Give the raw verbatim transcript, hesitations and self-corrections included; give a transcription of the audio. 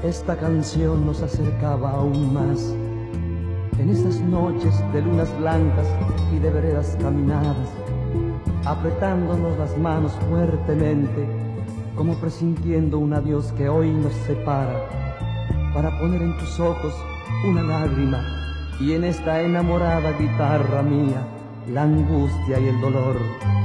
Esta canción nos acercaba aún más en esas noches de lunas blancas y de veredas caminadas, apretándonos las manos fuertemente, como presintiendo un adiós que hoy nos separa, para poner en tus ojos una lágrima y en esta enamorada guitarra mía la angustia y el dolor.